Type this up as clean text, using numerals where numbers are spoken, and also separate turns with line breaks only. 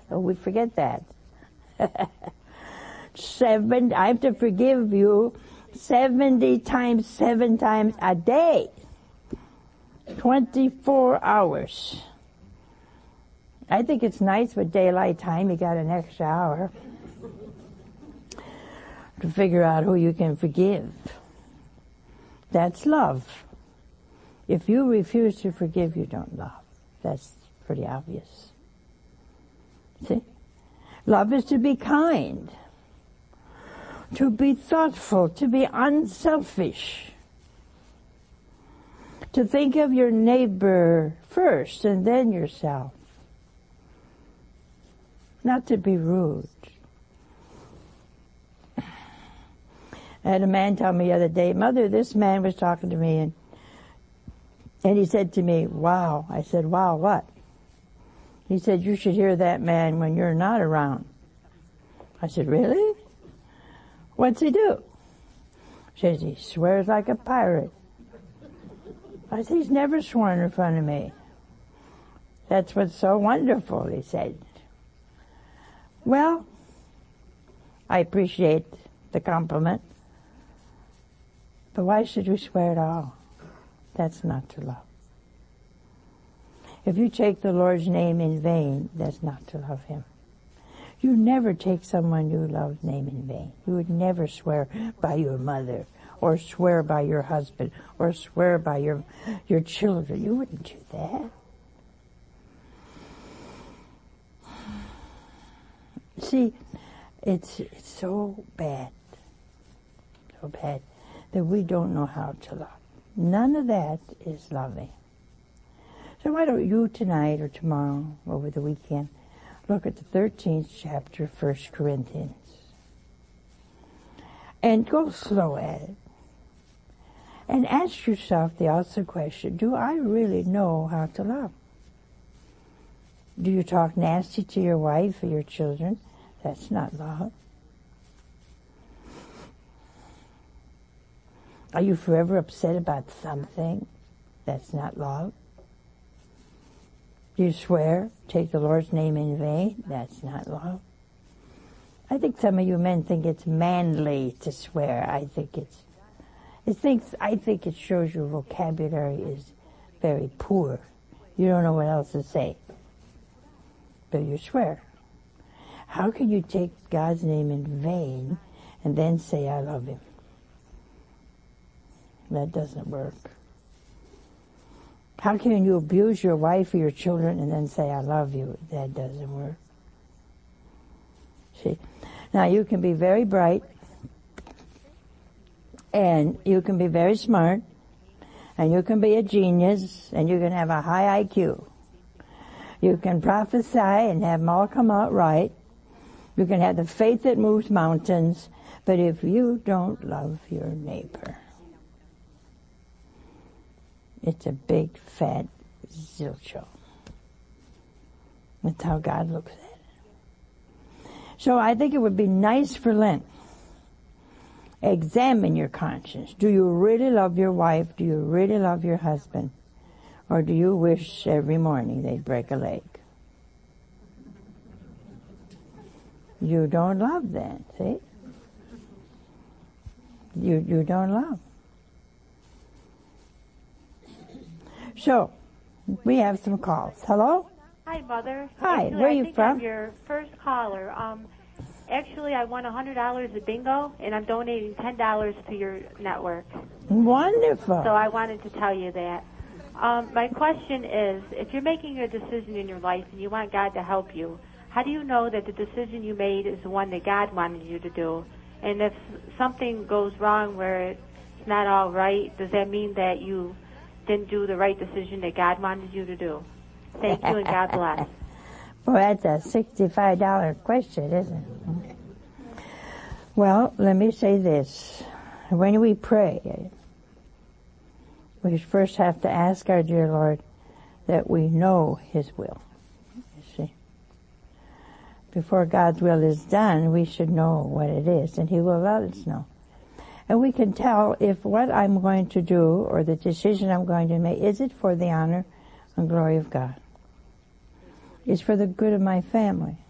Oh, we forget that. I have to forgive you 70 times, 7 times a day. 24 hours. I think it's nice with daylight time, you got an extra hour to figure out who you can forgive. That's love. If you refuse to forgive, you don't love. That's pretty obvious. See? Love is to be kind, to be thoughtful, to be unselfish, to think of your neighbor first and then yourself. Not to be rude. I had a man tell me the other day, Mother, this man was talking to me and he said to me, wow. I said, wow, what? He said, you should hear that man when you're not around. I said, really? What's he do? He says, he swears like a pirate. I said, he's never sworn in front of me. That's what's so wonderful, he said. Well, I appreciate the compliment, but why should we swear at all? That's not to love. If you take the Lord's name in vain, that's not to love Him. You never take someone you love's name in vain. You would never swear by your mother, or swear by your husband, or swear by your children. You wouldn't do that. See, it's so bad that we don't know how to love. None of that is loving. So why don't you tonight or tomorrow, over the weekend, look at the 13th chapter of 1 Corinthians. And go slow at it. And ask yourself the awesome question, do I really know how to love? Do you talk nasty to your wife or your children? That's not love. Are you forever upset about something? That's not love. Do you swear, take the Lord's name in vain? That's not love. I think some of you men think it's manly to swear. I think it shows your vocabulary is very poor. You don't know what else to say. But you swear. How can you take God's name in vain and then say, I love Him? That doesn't work. How can you abuse your wife or your children and then say, I love you? That doesn't work. See? Now you can be very bright, and you can be very smart, and you can be a genius, and you can have a high IQ. You can prophesy and have them all come out right. You can have the faith that moves mountains, but if you don't love your neighbor, it's a big, fat zilcho. That's how God looks at it. So I think it would be nice for Lent. Examine your conscience. Do you really love your wife? Do you really love your husband? Or do you wish every morning they'd break a leg? You don't love then, see? You don't love. So, we have some calls. Hello?
Hi, Mother.
Hi,
actually,
where are you from?
I'm your first caller. Actually, I won $100 at bingo, and I'm donating $10 to your network.
Wonderful.
So I wanted to tell you that. My question is, if you're making a decision in your life and you want God to help you, how do you know that the decision you made is the one that God wanted you to do? And if something goes wrong where it's not all right, does that mean that you didn't do the right decision that God wanted you to do? Thank you, and God bless.
Well, that's a $65 question, isn't it? Well, let me say this. When we pray, we first have to ask our dear Lord that we know His will. You see? Before God's will is done, we should know what it is, and He will let us know. And we can tell if what I'm going to do or the decision I'm going to make, is it for the honor and glory of God? It's for the good of my family.